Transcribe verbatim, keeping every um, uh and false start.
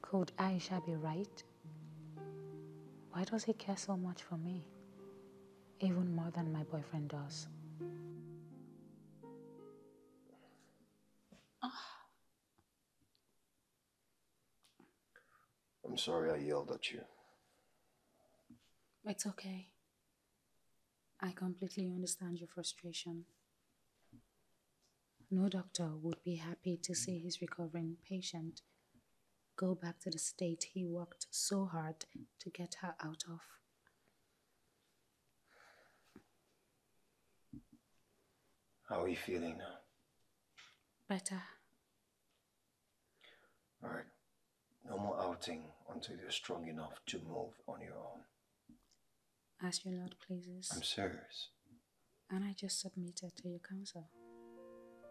Could Aisha be right? Why does he care so much for me? Even more than my boyfriend does. I'm sorry I yelled at you. It's okay. I completely understand your frustration. No doctor would be happy to see his recovering patient go back to the state he worked so hard to get her out of. How are you feeling now? Better. Alright. No more outing until you're strong enough to move on your own. As your Lord pleases. I'm serious. And I just submitted to your counsel.